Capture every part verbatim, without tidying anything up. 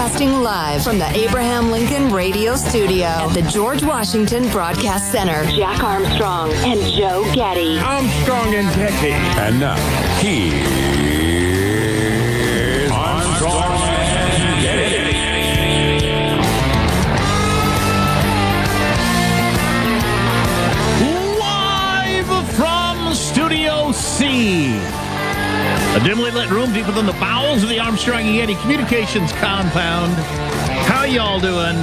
Broadcasting live from the Abraham Lincoln Radio Studio at the George Washington Broadcast Center. Jack Armstrong and Joe Getty. Armstrong and Getty. And now, here's Armstrong and Getty. Live from Studio C. A dimly lit room deep within the bowels of the Armstrong and Getty Communications compound. How y'all doing?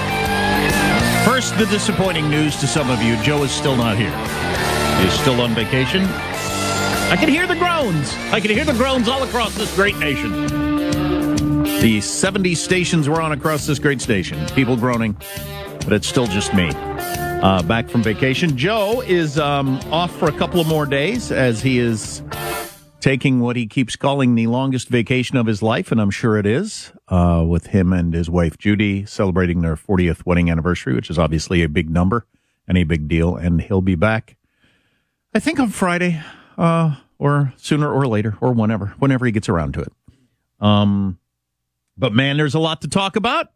First, the disappointing news to some of you. Joe is still not here. He's still on vacation. I can hear the groans. I can hear the groans all across this great nation. The seventy stations we're on across this great station. People groaning, but it's still just me. Uh, back from vacation. Joe is um, off for a couple of more days as he is taking what he keeps calling the longest vacation of his life, and I'm sure it is, uh, with him and his wife, Judy, celebrating their fortieth wedding anniversary, which is obviously a big number and a big deal, and he'll be back, I think, on Friday, uh, or sooner or later, or whenever, whenever he gets around to it. Um, but, man, there's a lot to talk about.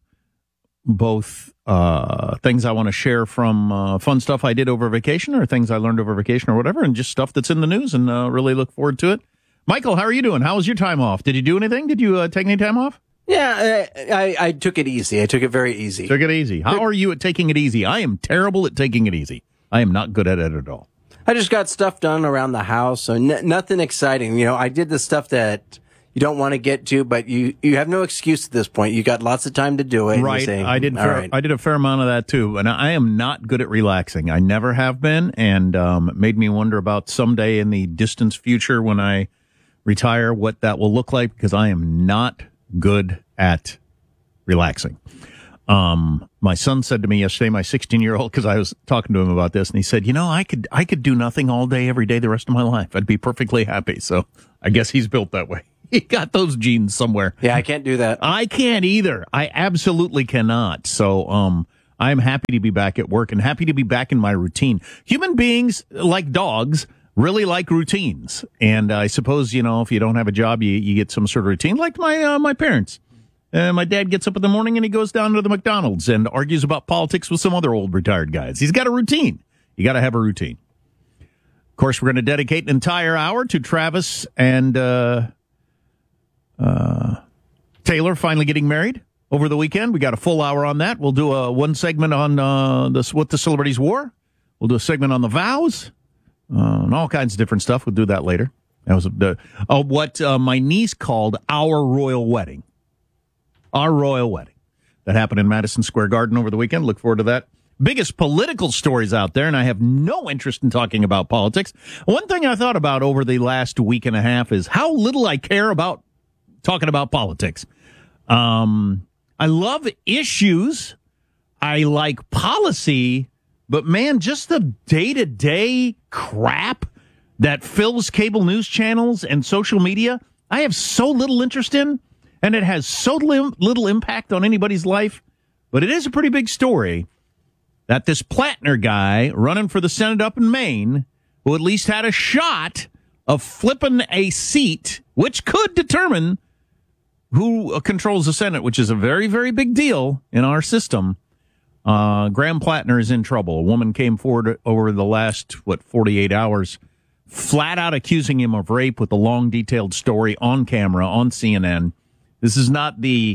Both uh, things I want to share from uh, fun stuff I did over vacation or things I learned over vacation or whatever, and just stuff that's in the news, and uh, really look forward to it. Michael, how are you doing? How was your time off? Did you do anything? Did you uh, take any time off? Yeah, I, I, I took it easy. I took it very easy. Took it easy. How are you at taking it easy? I am terrible at taking it easy. I am not good at it at all. I just got stuff done around the house, so n- nothing exciting. You know, I did the stuff that you don't want to get to, but you, you have no excuse at this point. You got lots of time to do it. Right. Say, I did. Fair, right. I did a fair amount of that too, and I am not good at relaxing. I never have been, and um, it made me wonder about someday in the distant future when I retire what that will look like, because I am not good at relaxing. Um, my son said to me yesterday, my sixteen-year-old, because I was talking to him about this, and he said, "You know, I could I could do nothing all day, every day, the rest of my life. I'd be perfectly happy." So I guess he's built that way. He got those genes somewhere. Yeah, I can't do that. I can't either. I absolutely cannot. So um, I'm happy to be back at work and happy to be back in my routine. Human beings, like dogs, really like routines. And I suppose, you know, if you don't have a job, you, you get some sort of routine, like my uh, my parents. Uh, my dad gets up in the morning and he goes down to the McDonald's and argues about politics with some other old retired guys. He's got a routine. You got to have a routine. Of course, we're going to dedicate an entire hour to Travis and uh, uh, Taylor finally getting married over the weekend. We got a full hour on that. We'll do a one segment on uh, this, what the celebrities wore. We'll do a segment on the vows uh, and all kinds of different stuff. We'll do that later. That was the uh, what uh, my niece called our royal wedding. Our royal wedding that happened in Madison Square Garden over the weekend. Look forward to that. Biggest political stories out there, and I have no interest in talking about politics. One thing I thought about over the last week and a half is how little I care about talking about politics. Um, I love issues. I like policy, but man, just the day-to-day crap that fills cable news channels and social media, I have so little interest in. And it has so little impact on anybody's life, but it is a pretty big story that this Plattner guy running for the Senate up in Maine, who at least had a shot of flipping a seat, which could determine who controls the Senate, which is a very, very big deal in our system. Uh, Graham Plattner is in trouble. A woman came forward over the last, what, forty-eight hours, flat out accusing him of rape with a long, detailed story on camera on C N N. This is not the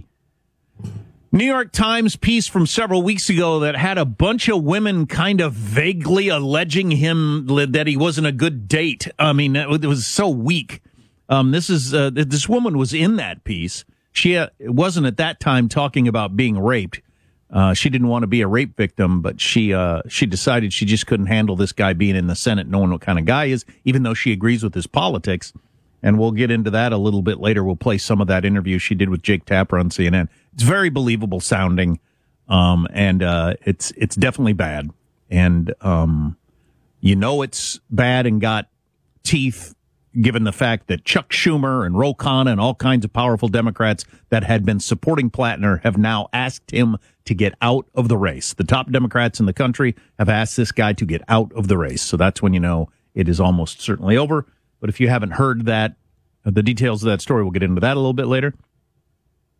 New York Times piece from several weeks ago that had a bunch of women kind of vaguely alleging him that he wasn't a good date. I mean, it was so weak. Um, this is uh, this woman was in that piece. She uh, wasn't at that time talking about being raped. Uh, she didn't want to be a rape victim, but she uh, she decided she just couldn't handle this guy being in the Senate, knowing what kind of guy he is, even though she agrees with his politics. And we'll get into that a little bit later. We'll play some of that interview she did with Jake Tapper on C N N. It's very believable sounding, um, and uh, it's it's definitely bad. And um, you know it's bad and got teeth, given the fact that Chuck Schumer and Ro Khanna and all kinds of powerful Democrats that had been supporting Plattner have now asked him to get out of the race. The top Democrats in the country have asked this guy to get out of the race. So that's when you know it is almost certainly over. But if you haven't heard that, uh, the details of that story, we'll get into that a little bit later.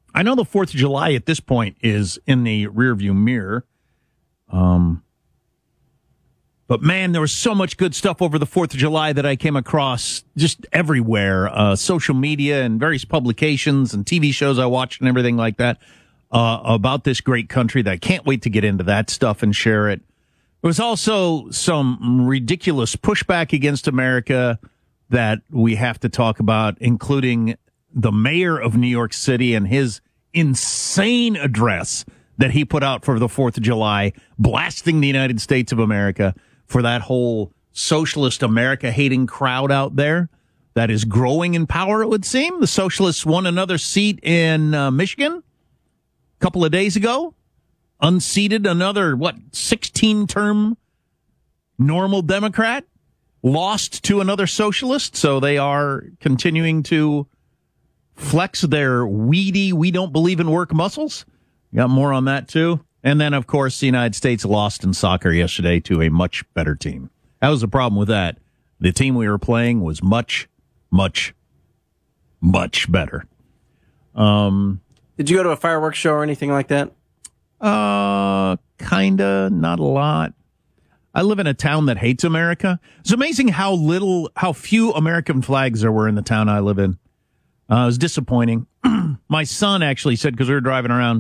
I know the fourth of July at this point is in the rearview mirror. Um, but, man, there was so much good stuff over the fourth of July that I came across just everywhere, uh, social media and various publications and T V shows I watched and everything like that uh, about this great country that I can't wait to get into that stuff and share it. There was also some ridiculous pushback against America that we have to talk about, including the mayor of New York City and his insane address that he put out for the fourth of July, blasting the United States of America for that whole socialist America-hating crowd out there that is growing in power, it would seem. The socialists won another seat in uh, Michigan a couple of days ago, unseated another, what, sixteen-term normal Democrat, lost to another socialist, so they are continuing to flex their weedy, we don't believe in work muscles. Got more on that, too. And then, of course, the United States lost in soccer yesterday to a much better team. That was the problem with that. The team we were playing was much, much, much better. Um, Did you go to a fireworks show or anything like that? Uh, kinda, not a lot. I live in a town that hates America. It's amazing how little, how few American flags there were in the town I live in. Uh, it was disappointing. My son actually said, because we were driving around,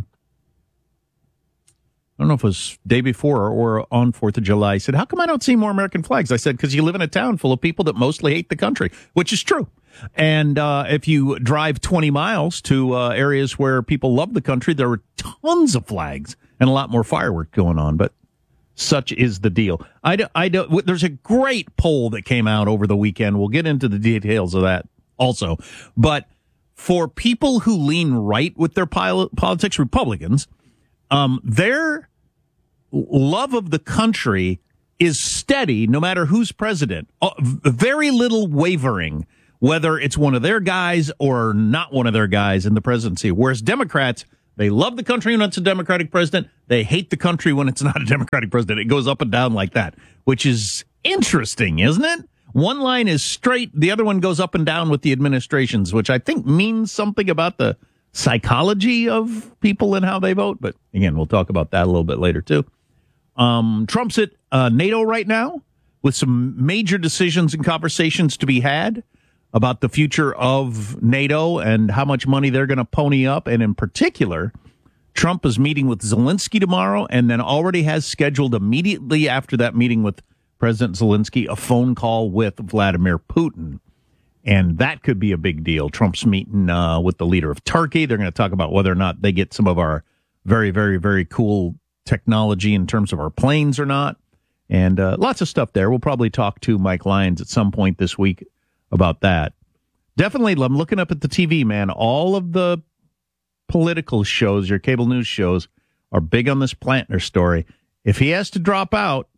I don't know if it was day before or on fourth of July, he said, how come I don't see more American flags? I said, because you live in a town full of people that mostly hate the country, which is true. And uh, if you drive twenty miles to uh, areas where people love the country, there were tons of flags and a lot more firework going on. But such is the deal. I do, I do, there's a great poll that came out over the weekend. We'll get into the details of that also. But for people who lean right with their pol- politics, Republicans, um, their love of the country is steady no matter who's president. Uh, very little wavering, whether it's one of their guys or not one of their guys in the presidency. Whereas Democrats, they love the country when it's a Democratic president. They hate the country when it's not a Democratic president. It goes up and down like that, which is interesting, isn't it? One line is straight. The other one goes up and down with the administrations, which I think means something about the psychology of people and how they vote. But again, we'll talk about that a little bit later, too. Um, Trump's at uh, NATO right now with some major decisions and conversations to be had about the future of NATO and how much money they're going to pony up. And in particular, Trump is meeting with Zelensky tomorrow and then already has scheduled immediately after that meeting with President Zelensky a phone call with Vladimir Putin. And that could be a big deal. Trump's meeting uh, with the leader of Turkey. They're going to talk about whether or not they get some of our very, very, very cool technology in terms of our planes or not. And uh, lots of stuff there. We'll probably talk to Mike Lyons at some point this week about that. Definitely, I'm looking up at the T V, man. All of the political shows, your cable news shows, are big on this Plantner story. If he has to drop out,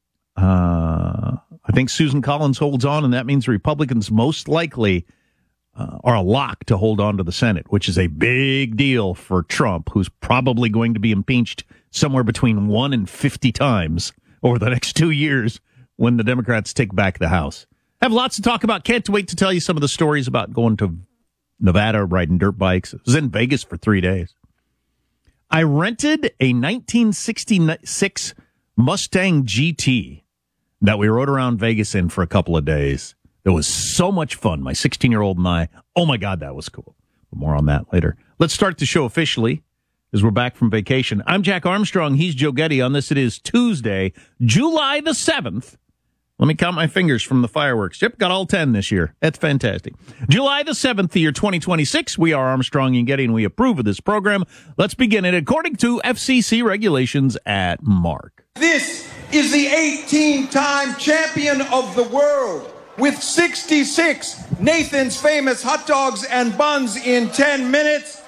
uh, I think Susan Collins holds on, and that means Republicans most likely uh, are a lock to hold on to the Senate, which is a big deal for Trump, who's probably going to be impeached somewhere between one and fifty times over the next two years when the Democrats take back the House. Have lots to talk about. Can't wait to tell you some of the stories about going to Nevada, riding dirt bikes. I was in Vegas for three days. I rented a nineteen sixty-six Mustang G T that we rode around Vegas in for a couple of days. It was so much fun. My sixteen-year-old and I, oh my God, that was cool. But more on that later. Let's start the show officially as we're back from vacation. I'm Jack Armstrong. He's Joe Getty. On this, it is Tuesday, July the seventh. Let me count my fingers from the fireworks. Yep, got all ten this year. That's fantastic. July the seventh, the year twenty twenty-six. We are Armstrong and Getty, and we approve of this program. Let's begin it according to F C C regulations at Mark. This is the eighteen-time champion of the world with sixty-six Nathan's Famous hot dogs and buns in ten minutes,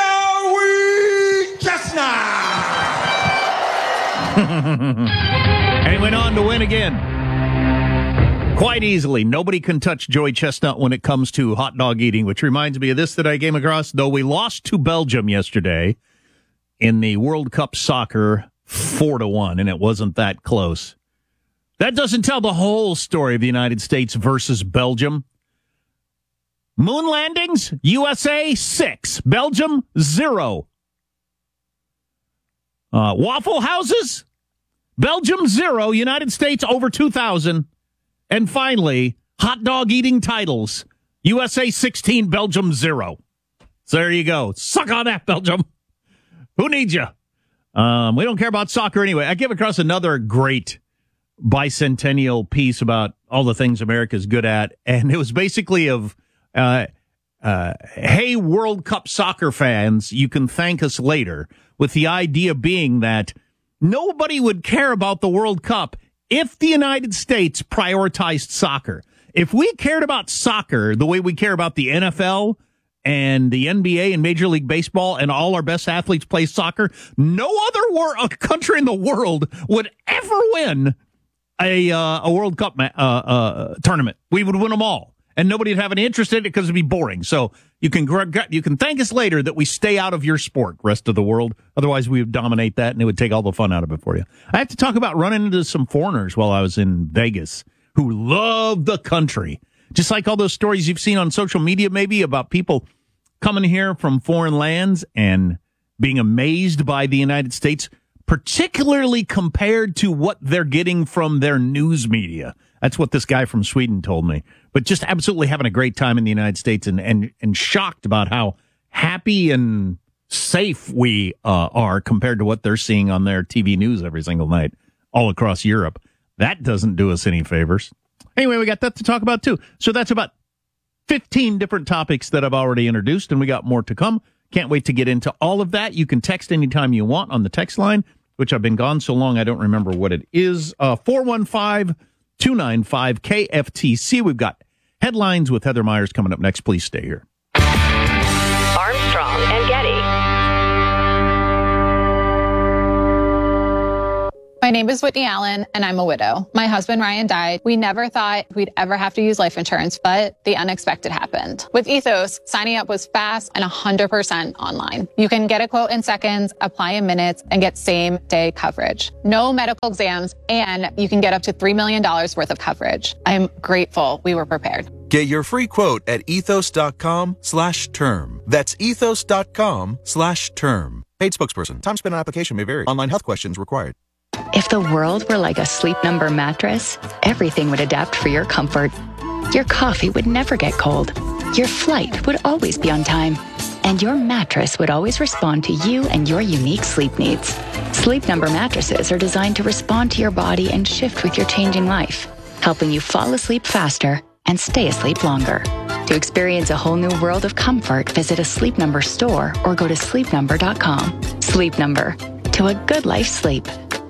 Joey Chestnut. And he went on to win again. Quite easily. Nobody can touch Joey Chestnut when it comes to hot dog eating, which reminds me of this that I came across. Though we lost to Belgium yesterday in the World Cup soccer four to one, and it wasn't that close. That doesn't tell the whole story of the United States versus Belgium. Moon landings, U S A, six. Belgium, zero. Uh, Waffle houses, Belgium, zero. United States, over two thousand. And finally, hot dog eating titles, U S A, sixteen. Belgium, zero. So there you go. Suck on that, Belgium. Who needs you? Um, we don't care about soccer anyway. I came across another great bicentennial piece about all the things America's good at, and it was basically of, uh, uh, hey, World Cup soccer fans, you can thank us later, with the idea being that nobody would care about the World Cup if the United States prioritized soccer. If we cared about soccer the way we care about the N F L and the N B A and Major League Baseball, and all our best athletes play soccer, no other wor- country in the world would ever win a uh, a World Cup ma- uh, uh, tournament. We would win them all, and nobody would have any interest in it because it'd be boring. So you can you can thank us later that we stay out of your sport, rest of the world. Otherwise, we would dominate that, and it would take all the fun out of it for you. I have to talk about running into some foreigners while I was in Vegas who love the country. Just like all those stories you've seen on social media, maybe, about people coming here from foreign lands and being amazed by the United States, particularly compared to what they're getting from their news media. That's what this guy from Sweden told me. But just absolutely having a great time in the United States, and, and, and shocked about how happy and safe we uh, are compared to what they're seeing on their T V news every single night all across Europe. That doesn't do us any favors. Anyway, we got that to talk about, too. So that's about fifteen different topics that I've already introduced, and we got more to come. Can't wait to get into all of that. You can text anytime you want on the text line, which I've been gone so long I don't remember what it is. Uh, four one five, two nine five, K F T C. We've got headlines with Heather Myers coming up next. Please stay here. Armstrong and Getty. My name is Whitney Allen, and I'm a widow. My husband, Ryan, died. We never thought we'd ever have to use life insurance, but the unexpected happened. With Ethos, signing up was fast and one hundred percent online. You can get a quote in seconds, apply in minutes, and get same-day coverage. No medical exams, and you can get up to three million dollars worth of coverage. I'm grateful we were prepared. Get your free quote at ethos.com slash term. That's ethos.com slash term. Paid spokesperson. Time spent on application may vary. Online health questions required. If the world were like a Sleep Number mattress, everything would adapt for your comfort. Your coffee would never get cold. Your flight would always be on time. And your mattress would always respond to you and your unique sleep needs. Sleep Number mattresses are designed to respond to your body and shift with your changing life, helping you fall asleep faster and stay asleep longer. To experience a whole new world of comfort, visit a Sleep Number store or go to sleep number dot com. Sleep Number. To a good life sleep.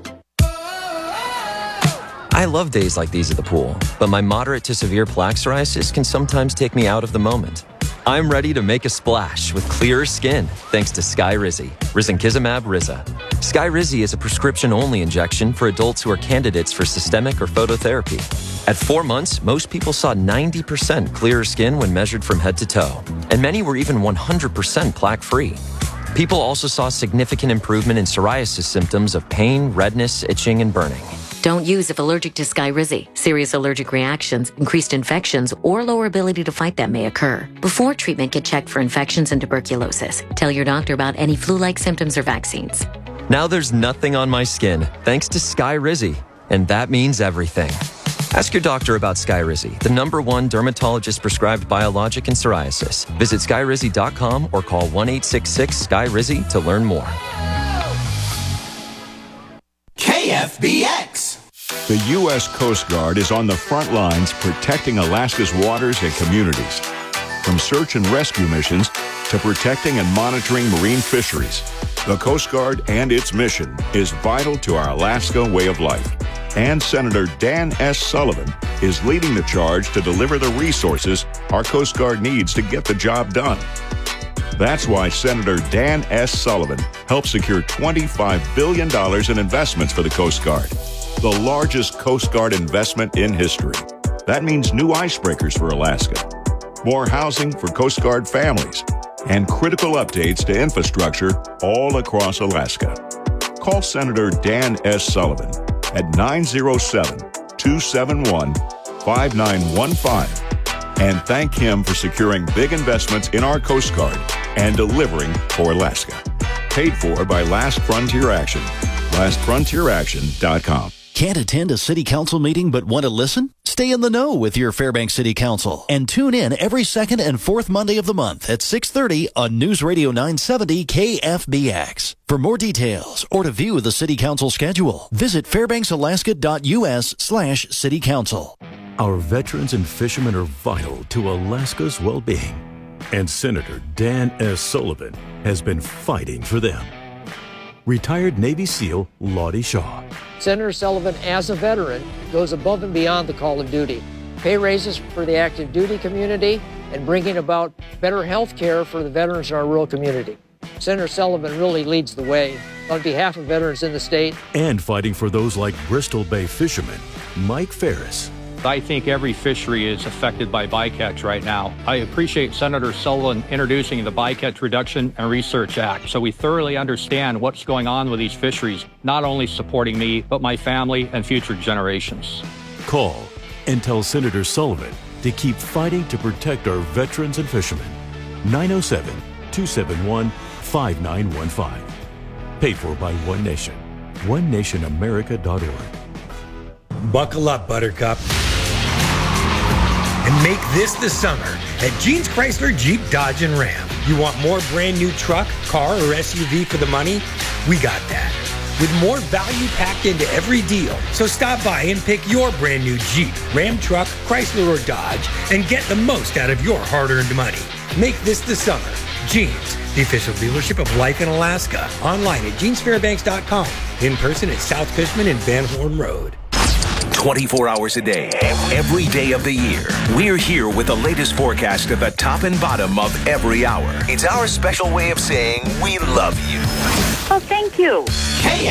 I love days like these at the pool, but my moderate to severe plaque psoriasis can sometimes take me out of the moment. I'm ready to make a splash with clearer skin thanks to Skyrizi, risankizumab Riza. Skyrizi is a prescription-only injection for adults who are candidates for systemic or phototherapy. At four months, most people saw ninety percent clearer skin when measured from head to toe, and many were even one hundred percent plaque-free. People also saw significant improvement in psoriasis symptoms of pain, redness, itching, and burning. Don't use if allergic to Skyrizi. Serious allergic reactions, increased infections, or lower ability to fight them may occur. Before treatment, get checked for infections and tuberculosis. Tell your doctor about any flu-like symptoms or vaccines. Now there's nothing on my skin thanks to Skyrizi, and that means everything. Ask your doctor about Skyrizi, the number one dermatologist-prescribed biologic in psoriasis. Visit skyrizi dot com or call one eight six six, S K Y R I Z I to learn more. K F B X. The U S Coast Guard is on the front lines protecting Alaska's waters and communities. From search and rescue missions to protecting and monitoring marine fisheries, the Coast Guard and its mission is vital to our Alaska way of life. And Senator Dan S. Sullivan is leading the charge to deliver the resources our Coast Guard needs to get the job done. That's why Senator Dan S. Sullivan helped secure twenty-five billion dollars in investments for the Coast Guard, the largest Coast Guard investment in history. That means new icebreakers for Alaska, more housing for Coast Guard families, and critical updates to infrastructure all across Alaska. Call Senator Dan S. Sullivan at nine oh seven, two seven one, five nine one five and thank him for securing big investments in our Coast Guard and delivering for Alaska. Paid for by Last Frontier Action. last frontier action dot com. Can't attend a city council meeting but want to listen? Stay in the know with your Fairbanks City Council and tune in every second and fourth Monday of the month at six thirty on News Radio nine seventy K F B X. For more details or to view the City Council schedule, visit fairbanks alaska dot U S slash city council. Our veterans and fishermen are vital to Alaska's well-being, and Senator Dan S. Sullivan has been fighting for them. Retired Navy SEAL Lottie Shaw. Senator Sullivan, as a veteran, goes above and beyond the call of duty. Pay raises for the active duty community and bringing about better health care for the veterans in our rural community. Senator Sullivan really leads the way on behalf of veterans in the state. And fighting for those like Bristol Bay fisherman Mike Ferris. I think every fishery is affected by bycatch right now. I appreciate Senator Sullivan introducing the Bycatch Reduction and Research Act so we thoroughly understand what's going on with these fisheries, not only supporting me, but my family and future generations. Call and tell Senator Sullivan to keep fighting to protect our veterans and fishermen. nine oh seven, two seven one, five nine one five. Paid for by One Nation. one nation america dot org. Buckle up, Buttercup. And make this the summer at Jeans Chrysler Jeep Dodge and Ram. You want more brand new truck, car, or S U V for the money? We got that. With more value packed into every deal. So stop by and pick your brand new Jeep, Ram truck, Chrysler, or Dodge and get the most out of your hard-earned money. Make this the summer. Jeans, the official dealership of Life in Alaska. Online at jeans fairbanks dot com. In person at South Fishman and Van Horn Road. twenty-four hours a day, every day of the year. We're here with the latest forecast at the top and bottom of every hour. It's our special way of saying we love you. Oh, thank you. K